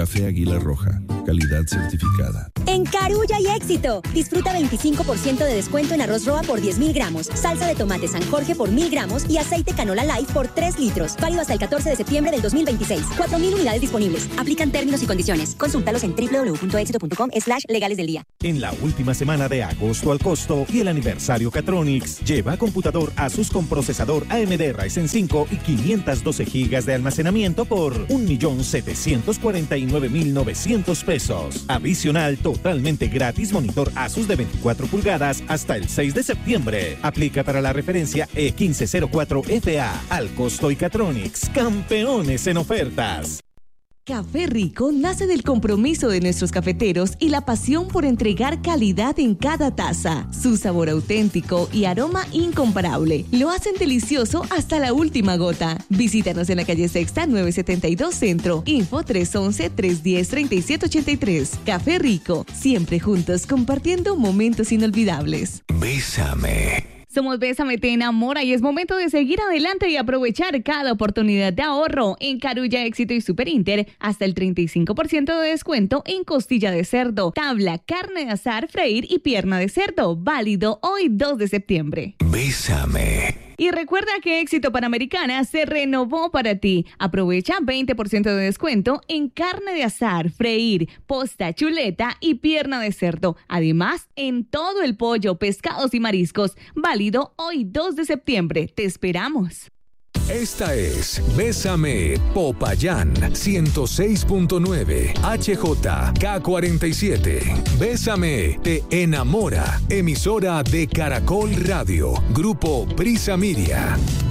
Café Águila Roja, calidad certificada. En Carulla hay éxito. Disfruta 25% de descuento en arroz Roa por 10.000 gramos, salsa de tomate San Jorge por 1.000 gramos y aceite Canola Life por 3 litros. Válido hasta el 14 de septiembre del 2026. 4.000 unidades disponibles. Aplican términos y condiciones. Consúltalos en www.éxito.com/legales del día. En la última semana de agosto al costo y el aniversario Catronics, lleva computador Asus con procesador AMD Ryzen 5 y 512 GB de almacenamiento por $1,749,900. Adicional, totalmente gratis monitor Asus de 24 pulgadas hasta el 6 de septiembre. Aplica para la referencia E1504FA. Al costo y Catronics, campeones en ofertas. Café Rico nace del compromiso de nuestros cafeteros y la pasión por entregar calidad en cada taza. Su sabor auténtico y aroma incomparable lo hacen delicioso hasta la última gota. Visítanos en la calle Sexta 972 Centro. Info 311-310-3783. Café Rico, siempre juntos compartiendo momentos inolvidables. Bésame. Somos Bésame Te Enamora y es momento de seguir adelante y aprovechar cada oportunidad de ahorro en Carulla, Éxito y Super Inter. Hasta el 35% de descuento en costilla de cerdo, tabla, carne de asar, freír y pierna de cerdo. Válido hoy 2 de septiembre. Bésame. Y recuerda que Éxito Panamericana se renovó para ti. Aprovecha 20% de descuento en carne de asar, freír, posta, chuleta y pierna de cerdo. Además, en todo el pollo, pescados y mariscos. Válido hoy 2 de septiembre. Te esperamos. Esta es Bésame Popayán 106.9 HJK47. Bésame Te Enamora. Emisora de Caracol Radio. Grupo Prisa Miria.